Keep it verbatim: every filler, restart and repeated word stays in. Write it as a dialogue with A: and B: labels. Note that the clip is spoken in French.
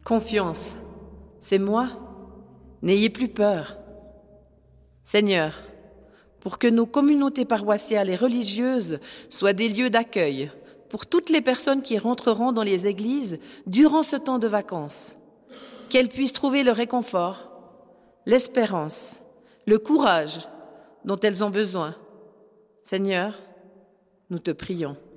A: Confiance, c'est moi. N'ayez plus peur. Seigneur, pour que nos communautés paroissiales et religieuses soient des lieux d'accueil pour toutes les personnes qui rentreront dans les églises durant ce temps de vacances, qu'elles puissent trouver le réconfort, l'espérance, le courage dont elles ont besoin. Seigneur, nous te prions.